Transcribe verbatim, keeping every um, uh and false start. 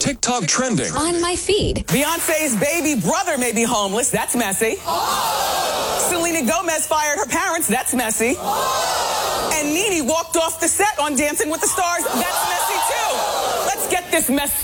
TikTok trending. On my feed. Beyonce's baby brother may be homeless. That's messy. Selena Gomez fired her parents. That's messy. And Nene walked off the set on Dancing with the Stars. That's messy, too. Let's get this mess